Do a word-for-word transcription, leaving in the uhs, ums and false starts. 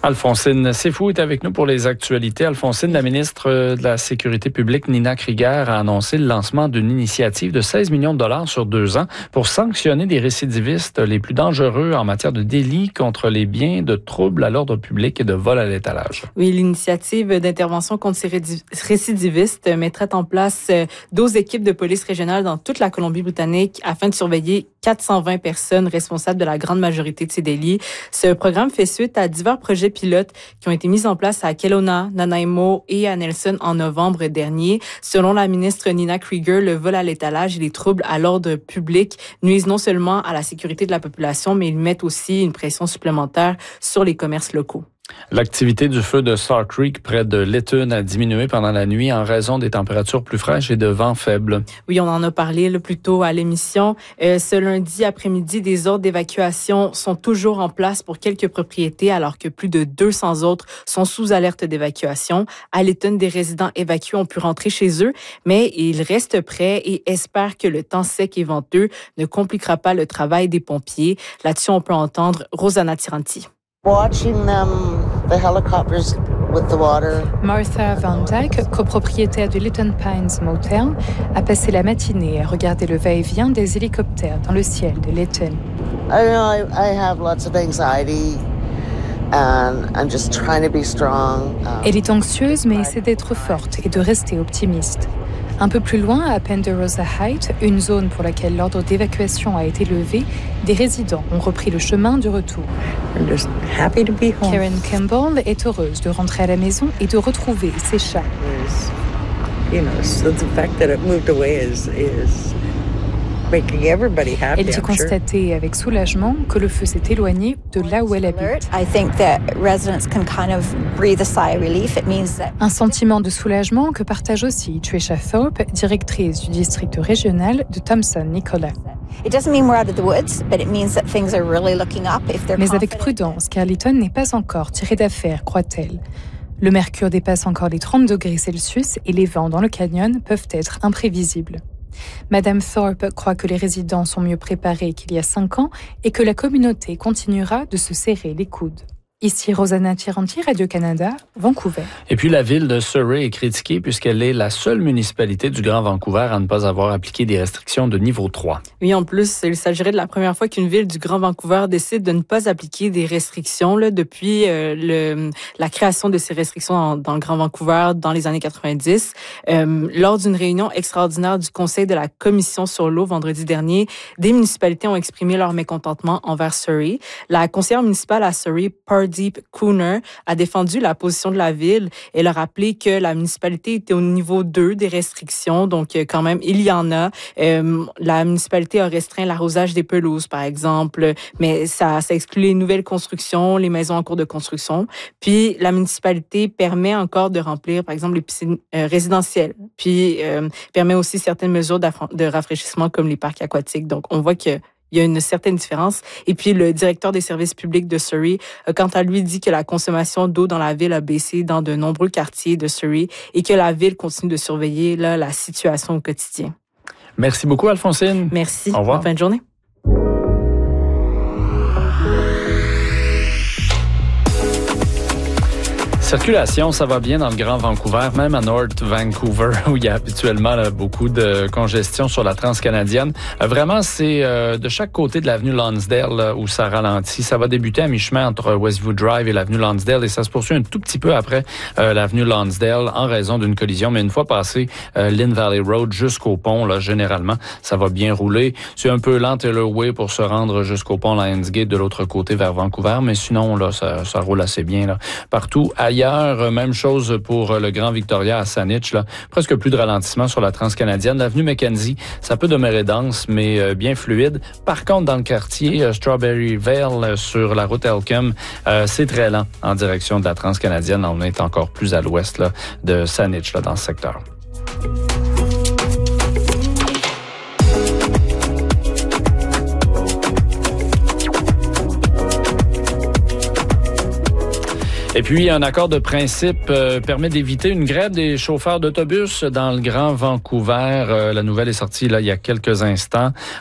Alphonsine Seyfou est avec nous pour les actualités. Alphonsine, la ministre de la Sécurité publique, Nina Krieger, a annoncé le lancement d'une initiative de seize millions de dollars sur deux ans pour sanctionner des récidivistes les plus dangereux en matière de délits contre les biens, de troubles à l'ordre public et de vol à l'étalage. Oui, l'initiative d'intervention contre ces récidivistes mettrait en place douze équipes de police régionale dans toute la Colombie-Britannique afin de surveiller quatre cent vingt personnes responsables de la grande majorité de ces délits. Ce programme fait suite à divers projets pilotes qui ont été mis en place à Kelowna, Nanaimo et à Nelson en novembre dernier. Selon la ministre Nina Krieger, le vol à l'étalage et les troubles à l'ordre public nuisent non seulement à la sécurité de la population, mais ils mettent aussi une pression supplémentaire sur les commerces locaux. L'activité du feu de Star Creek près de Lytton a diminué pendant la nuit en raison des températures plus fraîches et de vents faibles. Oui, on en a parlé là, plus tôt à l'émission. Euh, ce lundi après-midi, des ordres d'évacuation sont toujours en place pour quelques propriétés alors que plus de deux cents autres sont sous alerte d'évacuation. À Lytton, des résidents évacués ont pu rentrer chez eux, mais ils restent prêts et espèrent que le temps sec et venteux ne compliquera pas le travail des pompiers. Là-dessus, on peut entendre Rosanna Tiranti. Watching them, the helicopters with the water. Martha Van Dyke, copropriétaire du Lytton Pines Motel, a passé la matinée à regarder le va-et-vient des hélicoptères dans le ciel de Lytton. I don't know, I, I have lots of anxiety and I'm just trying to be strong. Um, Elle est anxieuse mais essaie d'être forte et de rester optimiste. Un peu plus loin, à Penderosa Heights, une zone pour laquelle l'ordre d'évacuation a été levé, des résidents ont repris le chemin du retour. I'm just happy to be home. Karen Campbell est heureuse de rentrer à la maison et de retrouver ses chats. You know, so the fact that it moved away is is making everybody happy. Elle dit constater avec soulagement que le feu s'est éloigné de là où elle habite. Un sentiment de soulagement que partage aussi Tricia Thorpe, directrice du district régional de Thompson-Nicola. Mais avec prudence, car Lytton n'est pas encore tiré d'affaire, croit-elle. Le mercure dépasse encore les trente degrés Celsius et les vents dans le canyon peuvent être imprévisibles. Madame Thorpe croit que les résidents sont mieux préparés qu'il y a cinq ans et que la communauté continuera de se serrer les coudes. Ici Rosanna Tiranti, Radio-Canada, Vancouver. Et puis la ville de Surrey est critiquée puisqu'elle est la seule municipalité du Grand Vancouver à ne pas avoir appliqué des restrictions de niveau trois. Oui, en plus, il s'agirait de la première fois qu'une ville du Grand Vancouver décide de ne pas appliquer des restrictions là, depuis euh, le, la création de ces restrictions dans, dans le Grand Vancouver dans les années quatre-vingt-dix. Euh, lors d'une réunion extraordinaire du Conseil de la Commission sur l'eau vendredi dernier, des municipalités ont exprimé leur mécontentement envers Surrey. La conseillère municipale à Surrey, Pardeep Cooner, a défendu la position de la ville. Elle a rappelé que la municipalité était au niveau deux des restrictions, donc quand même, il y en a. Euh, la municipalité a restreint l'arrosage des pelouses, par exemple, mais ça, ça exclut les nouvelles constructions, les maisons en cours de construction. Puis, la municipalité permet encore de remplir, par exemple, les piscines euh, résidentielles. Puis, euh, permet aussi certaines mesures de rafraîchissement comme les parcs aquatiques. Donc, on voit que il y a une certaine différence. Et puis, le directeur des services publics de Surrey, euh, quant à lui, dit que la consommation d'eau dans la ville a baissé dans de nombreux quartiers de Surrey et que la ville continue de surveiller là, la situation au quotidien. Merci beaucoup, Alphonsine. Merci. Au revoir. Bonne fin de journée. Circulation, ça va bien dans le Grand Vancouver, même à North Vancouver, où il y a habituellement là, beaucoup de congestion sur la transcanadienne. Euh, vraiment, c'est euh, de chaque côté de l'avenue Lonsdale là, où ça ralentit. Ça va débuter à mi-chemin entre Westview Drive et l'avenue Lonsdale et ça se poursuit un tout petit peu après euh, l'avenue Lonsdale en raison d'une collision. Mais une fois passé euh, Lynn Valley Road jusqu'au pont, là, généralement, ça va bien rouler. C'est un peu lent Taylor Way pour se rendre jusqu'au pont Lionsgate de l'autre côté vers Vancouver, mais sinon, là, ça, ça roule assez bien là, partout ailleurs. Hier, même chose pour le Grand Victoria à Saanich, là, presque plus de ralentissement sur la transcanadienne. L'avenue Mackenzie, ça peut demeurer dense, mais bien fluide. Par contre, dans le quartier Strawberry Vale, sur la route Elcombe, euh, c'est très lent en direction de la transcanadienne. On est encore plus à l'ouest là, de Saanich, là, dans ce secteur. Et puis, un accord de principe euh, permet d'éviter une grève des chauffeurs d'autobus dans le Grand Vancouver. Euh, la nouvelle est sortie là il y a quelques instants.